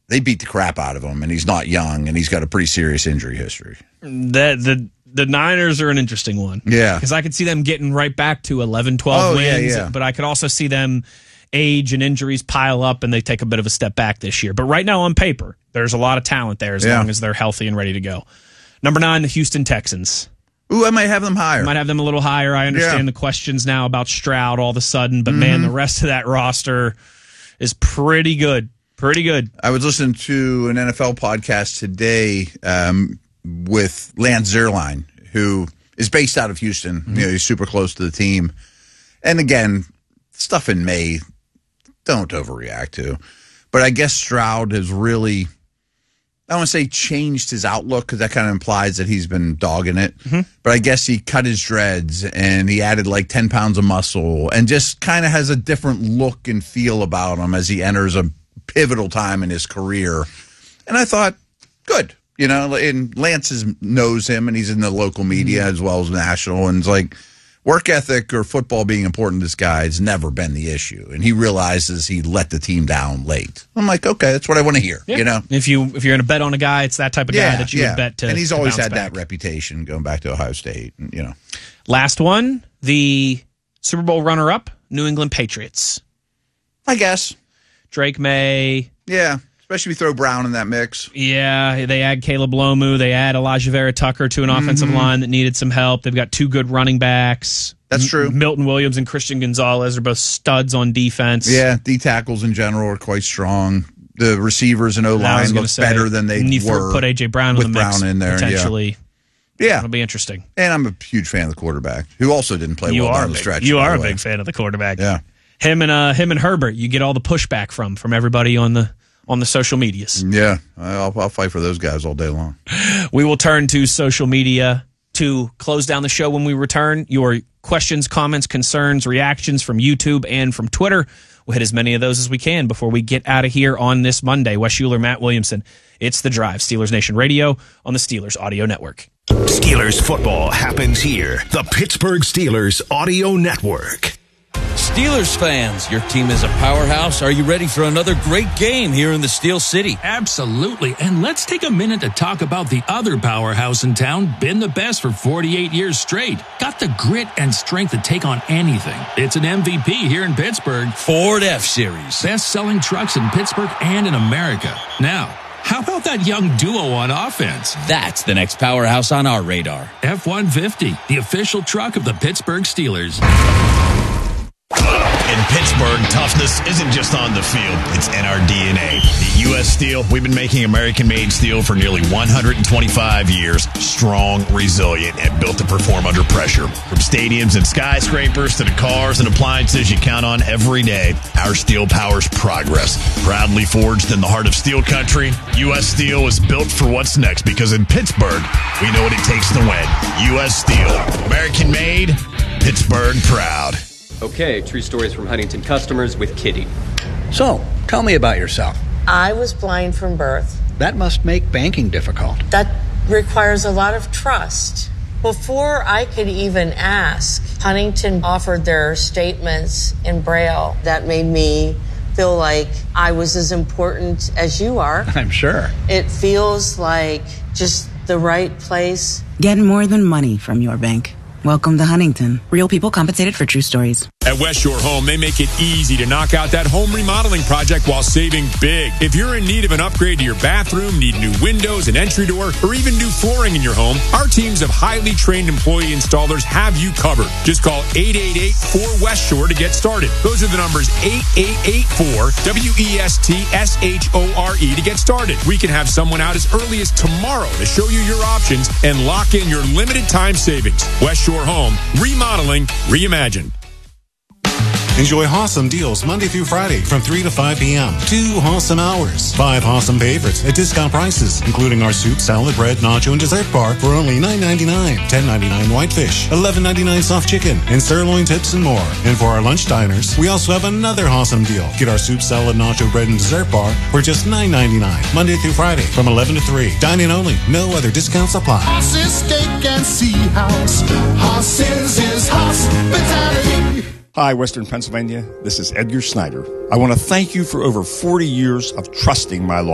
they beat the crap out of him, and he's not young, and he's got a pretty serious injury history. The Niners are an interesting one. Yeah. Because I could see them getting right back to 11, 12 wins, but I could also see them age and injuries pile up and they take a bit of a step back this year. But right now on paper, there's a lot of talent there as long as they're healthy and ready to go. Number 9, the Houston Texans. Ooh, I might have them higher. Might have them a little higher. I understand the questions now about Stroud all of a sudden, but man, the rest of that roster is pretty good. Pretty good. I was listening to an NFL podcast today with Lance Zierlein, who is based out of Houston. You know, he's super close to the team. And again, stuff in May, don't overreact to. But I guess Stroud has really, I don't want to say changed his outlook because that kind of implies that he's been dogging it. But I guess he cut his dreads and he added like 10 pounds of muscle and just kind of has a different look and feel about him as he enters a pivotal time in his career. And I thought, good. You know, and Lance knows him, and he's in the local media as well as national. And it's like work ethic or football being important to this guy has never been the issue. And he realizes he let the team down late. I'm like, okay, that's what I want to hear. Yeah. You know, if you're going to bet on a guy, it's that type of guy that you would bet to. And he's always had back. that reputation going back to Ohio State. You know, last one, the Super Bowl runner-up, New England Patriots. I guess Drake May. Yeah. Especially if you throw Brown in that mix. Yeah, they add Caleb Lomu. They add Elijah Vera Tucker to an offensive line that needed some help. They've got 2 good running backs. That's true. Milton Williams and Christian Gonzalez are both studs on defense. Yeah, D tackles in general are quite strong. The receivers and O-line look better than they were. Put A.J. Brown in the mix in there, potentially. Yeah. It'll be interesting. And I'm a huge fan of the quarterback, who also didn't play well down the stretch. You are a big fan of the quarterback. Yeah. Him and Herbert, you get all the pushback from everybody on the social medias. Yeah, I'll fight for those guys all day long. We will turn to social media to close down the show when we return. Your questions, comments, concerns, reactions from YouTube and from Twitter. We'll hit as many of those as we can before we get out of here on this Monday. Wes Schuler, Matt Williamson. It's The Drive, Steelers Nation Radio on the Steelers Audio Network. Steelers football happens here. The Pittsburgh Steelers Audio Network. Steelers fans, your team is a powerhouse. Are you ready for another great game here in the Steel City? Absolutely. And let's take a minute to talk about the other powerhouse in town, been the best for 48 years straight. Got the grit and strength to take on anything. It's an MVP here in Pittsburgh. Ford F-Series. Best-selling trucks in Pittsburgh and in America. Now, how about that young duo on offense? That's the next powerhouse on our radar. F-150, the official truck of the Pittsburgh Steelers. In Pittsburgh, toughness isn't just on the field, it's in our DNA. At U.S. Steel, we've been making American-made steel for nearly 125 years. Strong, resilient, and built to perform under pressure. From stadiums and skyscrapers to the cars and appliances you count on every day, our steel powers progress. Proudly forged in the heart of steel country, U.S. Steel is built for what's next because in Pittsburgh, we know what it takes to win. U.S. Steel. American-made, Pittsburgh proud. Okay, true stories from Huntington customers with Kitty. So, tell me about yourself. I was blind from birth. That must make banking difficult. That requires a lot of trust. Before I could even ask, Huntington offered their statements in Braille. That made me feel like I was as important as you are. I'm sure. It feels like just the right place. Get more than money from your bank. Welcome to Huntington. Real people compensated for true stories. At West Shore Home, they make it easy to knock out that home remodeling project while saving big. If you're in need of an upgrade to your bathroom, need new windows, an entry door, or even new flooring in your home, our teams of highly trained employee installers have you covered. Just call 888-4West Shore to get started. Those are the numbers 8884-WESTSHORE to get started. We can have someone out as early as tomorrow to show you your options and lock in your limited time savings. West Shore Home, remodeling, reimagined. Enjoy awesome deals Monday through Friday from 3 to 5 p.m. 2 awesome hours. 5 awesome favorites at discount prices, including our soup, salad, bread, nacho, and dessert bar for only $9.99. $10.99 whitefish, $11.99 soft chicken, and sirloin tips and more. And for our lunch diners, we also have another awesome deal. Get our soup, salad, nacho, bread, and dessert bar for just $9.99. Monday through Friday from 11 to 3. Dine-in only. No other discounts apply. Horses, steak, and sea house. Horses is hospitality. Hi, Western Pennsylvania. This is Edgar Snyder. I want to thank you for over 40 years of trusting my law